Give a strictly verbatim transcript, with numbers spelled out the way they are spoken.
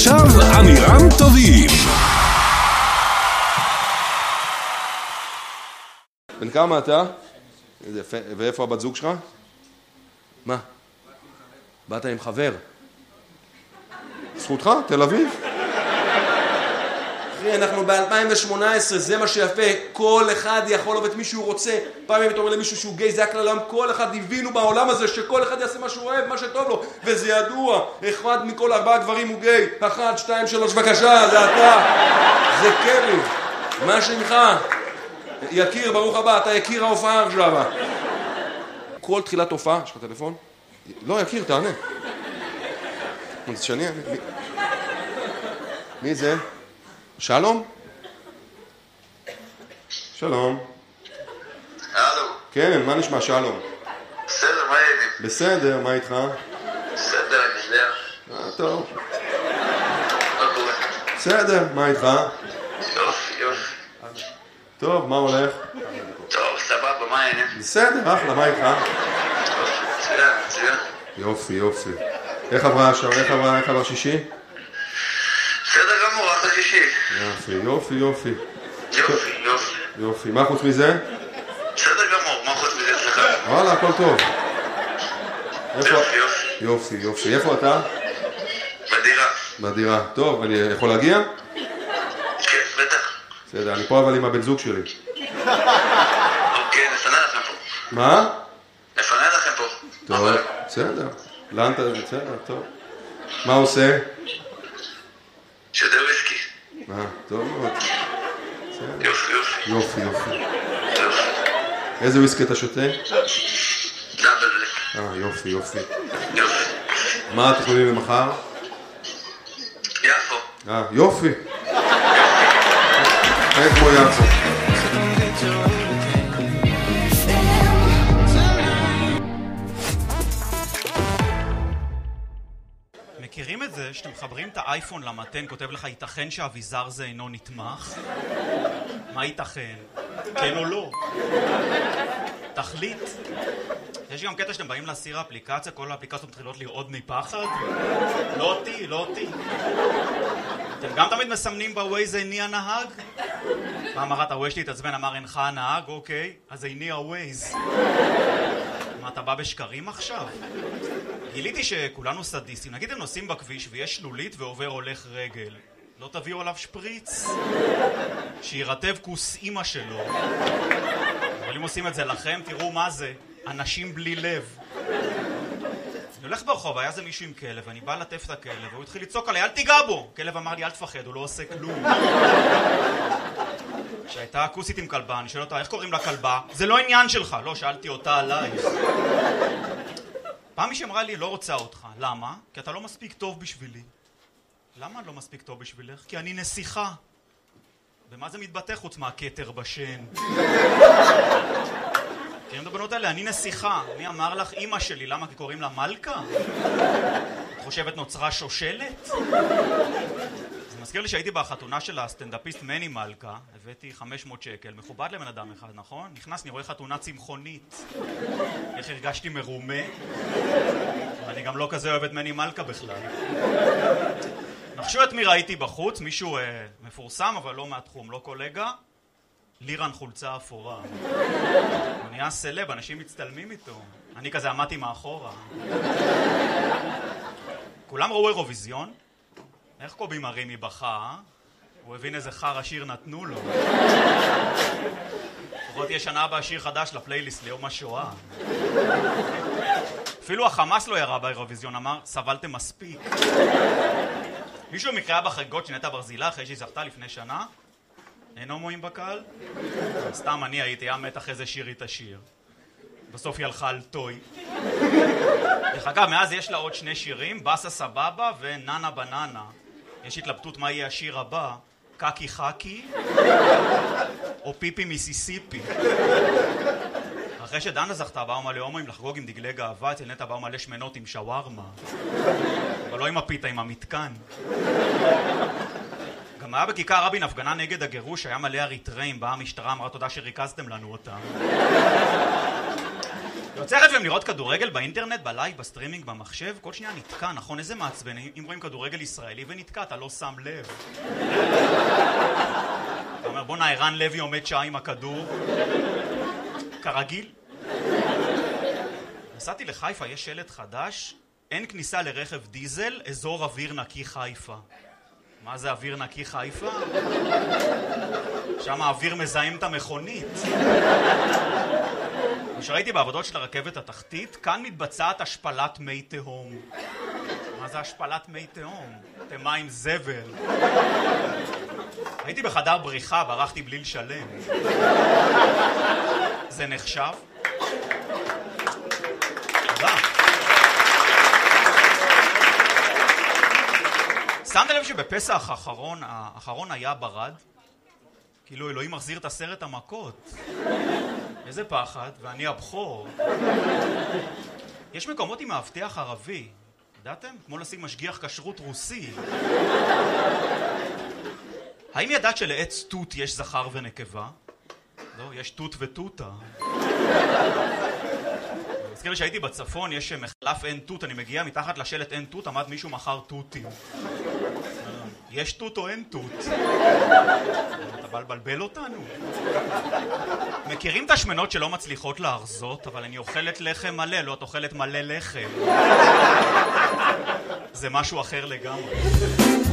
ועכשיו עמירם טובים. בן כמה אתה? ואיפה הבת זוג שלך? מה? באת עם חבר? זכותך? תל אביב? אחי, אנחנו ב-אלפיים ושמונה עשרה, זה מה שיפה. כל אחד יכול לעבוד מי שהוא רוצה. פעם אם אתה אומר למישהו שהוא גיי, זה הכלל העולם. כל אחד הבינו בעולם הזה שכל אחד יעשה מה שהוא אוהב, מה שטוב לו. וזה ידוע. אחד מכל ארבעה גברים הוא גיי. אחת, שתיים, שלוש, בבקשה, זה אתה. זה קרי. מה שמך? יקיר, ברוך הבא, אתה יקיר ההופעה עכשיו. כל תחילת הופעה, יש לך טלפון? לא, יקיר, תענה. שני, מי... מי זה? שלום? שלום. הלו. כן, מה נשמע שלום? בסדר, מה העניינים? בסדר, מה איתך? בסדר, אני יודע. אה, טוב. מה קורה? בסדר, מה איתך? יופי, יופי. טוב, מה הולך? טוב, סבבה, מה העניינים? בסדר, אחלה, מה איתך? יופי, מצוין, מצוין. יופי, יופי. איך עברה השעה? איך עברה, איך עבר שישי? בסדר גמור, אחלה שישי. יופי, יופי, יופי. יופי, יופי. יופי, מה חוץ מזה? בסדר גמור, מה חוץ מזה אצלך? וואלה, הכל טוב. איפה? יופי, יופי. יופי, יופי. איפה אתה? בדירה. בדירה. טוב, אני יכול להגיע? כן, בטח. בסדר, אני פה אבל עם הבן זוג שלי. אוקיי, נפנה לכם פה. מה? נפנה לכם פה. טוב, בסדר. לאן אתה? בסדר, טוב. מה עושה? שדה וויסקי. אה, טוב מאוד. יופי, יופי. יופי, יופי. יופי. איזה וויסקי אתה שותה? דאבל בלק. אה, יופי, יופי. יופי. מה התכנונים למחר? יפו. אה, יופי. איך כמו יפו. מכירים את זה שאתם מחברים את האייפון למתן, כותב לך ייתכן שהאביזר זה אינו נתמך? מה ייתכן? כן או לא? תחליט. יש גם קטע שאתם באים להסיר האפליקציה, כל האפליקציות מתחילות לרעוד מפחד? לא אותי, לא אותי. אתם גם תמיד מסמנים בווייז איני הנהג? פעם אחת הווייז שלי התעצבן, אמר אינך הנהג, אוקיי, אז איני הווייז. מה, אתה בא בשקרים עכשיו? גיליתי שכולנו סדיסטים. נגיד הם נוסעים בכביש ויש שלולית ועובר הולך רגל. לא תביאו עליו שפריץ? שירטב כוס אמא שלו. אבל אם עושים את זה לכם, תראו מה זה. אנשים בלי לב. אני הולך ברחוב, היה זה מישהו עם כלב, אני בא לטף את הכלב, והוא התחיל לצעוק עליי, אל תיגע בו! כלב אמר לי, אל תפחד, הוא לא עושה כלום. שהייתה כוסית עם כלבה, אני שואל אותה, איך קוראים לה כלבה? זה לא עניין שלך. לא, שאלתי אותה עלייך. פעם מישהי אמרה לי, לא רוצה אותך. למה? כי אתה לא מספיק טוב בשבילי. למה אני לא מספיק טוב בשבילך? כי אני נסיכה. ומה זה מתבטא חוץ מהכתר בשן? כי אני מדבנות האלה, אני נסיכה. מי אמר לך אמא שלי? למה? כי קוראים לה מלכה? את חושבת נוצרה שושלת? זה מזכיר לי שהייתי בחתונה של הסטנדאפיסט מני מלכה, הבאתי חמש מאות שקל, מכובד לבן אדם אחד, נכון? נכנס, אני רואה חתונה צמחונית. איך הרגשתי מרומה? ואני גם לא כזה אוהב את מני מלכה בכלל. נחשו את מי ראיתי בחוץ, מישהו אה, מפורסם אבל לא מהתחום, לא קולגה, לירן חולצה אפורה. הוא נהיה סלב, אנשים מצטלמים איתו. אני כזה עמדתי מאחורה. כולם ראו אירוויזיון? איך קובי מרימי בכה? הוא הבין איזה חר השיר נתנו לו. לפחות יש שנה הבאה שיר חדש לפלייליסט ליום השואה. אפילו החמאס לא ירה באירוויזיון, אמר, סבלתם מספיק. מישהו מקראה בחגיגות של נטע ברזילה אחרי שהיא זכתה לפני שנה? אין הומואים בקהל? סתם אני הייתי, היה מתח איזה שיר היא תשיר. בסוף היא הלכה על טוי. דרך אגב, מאז יש לה עוד שני שירים, בסה סבבה וננה בננה. יש התלבטות מה יהיה השיר הבא, קקי חקי או פיפי מיסיסיפי. אחרי שדנה זכתה באו מלא הומואים לחגוג עם דגלי גאווה, אצל נטע באו מלא שמנות עם שווארמה. אבל לא עם הפיתה, עם המתקן. גם היה בכיכר רבין הפגנה נגד הגירוש, היה מלא אריתראים, באה המשטרה, אמרה תודה שריכזתם לנו אותם. יוצא לכם לראות כדורגל באינטרנט, בלייב, בסטרימינג, במחשב, כל שנייה נתקע, נכון? איזה מעצבן, אם רואים כדורגל ישראלי ונתקע, אתה לא שם לב. אתה אומר, בוא נערן לוי עומד שעה עם הכדור. כרגיל. נסעתי לחיפה, יש שלט חדש, אין כניסה לרכב דיזל, אזור אוויר נקי חיפה. מה זה אוויר נקי חיפה? שם האוויר מזהם את המכונית. כשראיתי בעבודות של הרכבת התחתית, כאן מתבצעת השפלת מי תהום. מה זה השפלת מי תהום? אתם מים זבל. הייתי בחדר בריחה, ברחתי בלי לשלם. זה נחשב? תודה. שמת לב שבפסח האחרון, האחרון היה ברד? כאילו אלוהים מחזיר את הסרט המכות. איזה פחד, ואני הבכור. יש מקומות עם מאבטח ערבי, ידעתם? כמו לשים משגיח כשרות רוסי. האם ידעת שלעץ תות יש זכר ונקבה? לא, יש תות ותותה. אני מזכיר לי שהייתי בצפון, יש מחלף אין תות, אני מגיע מתחת לשלט אין תות, עמד מישהו מחר תותים. יש תות או אין תות? אתה בא לבלבל אותנו? מכירים את השמנות שלא מצליחות להרזות, אבל אני אוכלת לחם מלא, לא את אוכלת מלא לחם. זה משהו אחר לגמרי.